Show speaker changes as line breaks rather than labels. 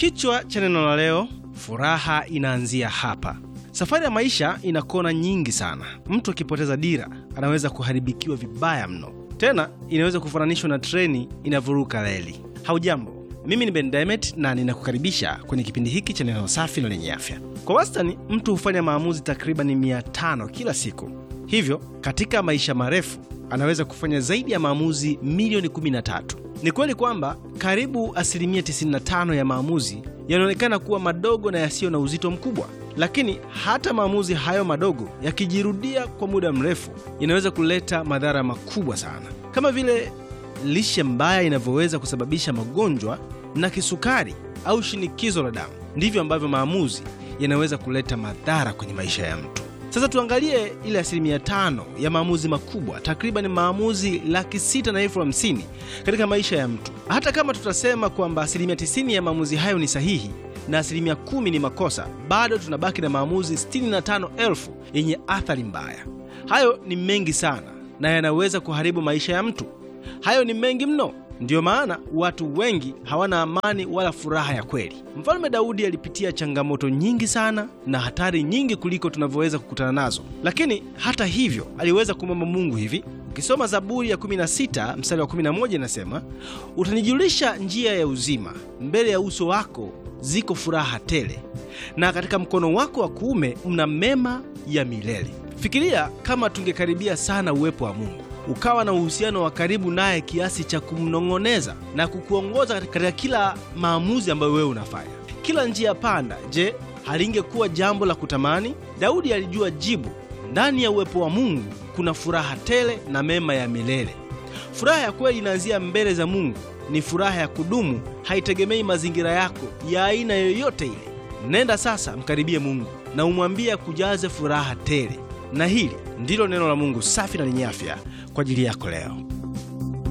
Kichwa cha neno la leo, furaha inaanzia hapa. Safari ya maisha ina kona nyingi sana. Mtu akipoteza dira anaweza kuharibikiwa vibaya mno. Tena inaweza kufananishwa na treni inavuruka reli. Haujambo, mimi ni Ben Demet na ninakukaribisha kwenye kipindi hiki cha neno safi na lenye afya. Kwa wastani mtu hufanya maamuzi takriban 500 kila siku. Hivyo katika maisha marefu anaweza kufanya zaidi ya maamuzi milioni 13. Ni kweli kwamba karibu 95% ya maamuzi yanaonekana kuwa madogo na yasiyo na uzito mkubwa, lakini hata maamuzi hayo madogo yakijirudia kwa muda mrefu inaweza kuleta madhara makubwa sana, kama vile lishe mbaya inavyoweza kusababisha magonjwa na kisukari au shinikizo la damu. Ndivyo ambavyo maamuzi yanaweza kuleta madhara kwenye maisha ya mtu. Sasa tuangalie ile 5% ya maamuzi makubwa, takriban maamuzi 650,000 katika maisha ya mtu. Hata kama tutasema kwamba 90% ya maamuzi hayo ni sahihi na 10% ni makosa, bado tunabaki na maamuzi 65,000 yenye athari mbaya. Hayo ni mengi sana na yanaweza kuharibu maisha ya mtu. Hayo ni mengi mno. Ndiyo maana watu wengi hawana amani wala furaha ya kweli. Mfalme Daudi alipitia changamoto nyingi sana na hatari nyingi kuliko tunavyoweza kukutana nazo. Lakini hata hivyo aliweza kumwomba Mungu hivi. Ukisoma Zaburi ya 16 mstari wa 11 inasema, "Utanijulisha njia ya uzima, mbele ya uso wako ziko furaha tele, na katika mkono wako wa kuume mna mema ya milele." Fikiria kama tungekaribia sana uwepo wa Mungu, ukawa na uhusiano wa karibu naye kiasi cha kumnong'oneza na kukuongoza katika kila maamuzi ambayo wewe unafanya, kila njia panda. Je, halingekuwa jambo la kutamani? Daudi alijua jibu. Ndani ya uwepo wa Mungu kuna furaha tele na mema ya milele. Furaha ya kweli inaanzia mbele za Mungu. Ni furaha ya kudumu, haitegemei mazingira yako ya aina yoyote ile. Nenda sasa mkaribie Mungu na umwambie kujaze furaha tele. Na hili ndilo neno la Mungu safi na lenye afya kwa ajili yako leo.